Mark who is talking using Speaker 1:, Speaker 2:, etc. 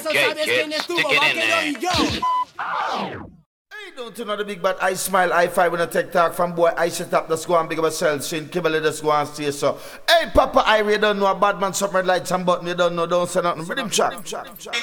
Speaker 1: Stick it in there.
Speaker 2: Hey, don't you know the big bad I smile, I five when I take talk from boy, I set up, let's go and big up myself, Shin Kimberly, let's go and stay so. Hey, Papa, I really don't know a bad man, something like some button, you don't know, don't say nothing, rhythm chat.